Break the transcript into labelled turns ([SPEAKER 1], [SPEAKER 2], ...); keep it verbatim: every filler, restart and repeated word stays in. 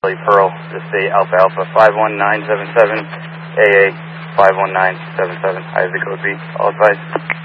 [SPEAKER 1] Pearl, the state Alpha Alpha five one nine seven seven, A A five one nine seven seven. I have the code B. All advised.